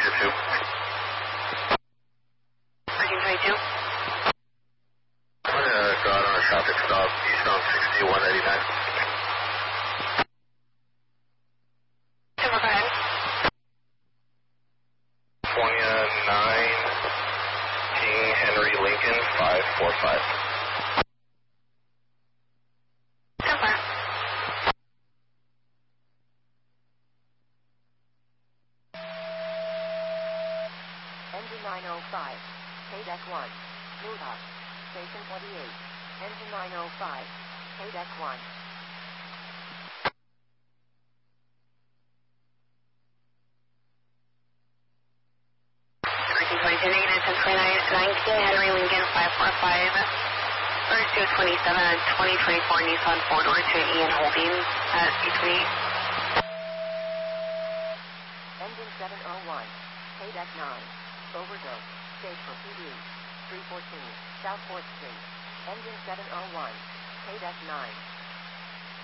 2. 1322. I'm going to go out on a traffic stop eastbound 6199. Timber, go ahead. 29 King Henry Lincoln 545. Timber. Engine 905, KDEC 1, Newhouse, Station 28, Engine 905, KDEC 1. Negative 1029, King Henry Lincoln 545, or 227, 2024 Nissan 4-door to Ian Holdings at C28. Engine 701, KDEC 9, overdose, stage for PD, 314, South 4th Street. Engine 701, KDEC 9.